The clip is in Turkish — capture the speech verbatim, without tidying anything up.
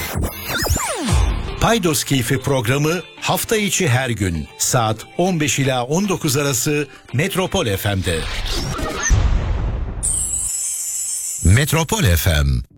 Paydos Keyfi programı hafta içi her gün saat on beş ila on dokuz arası Metropol F M'de. Metropol F M.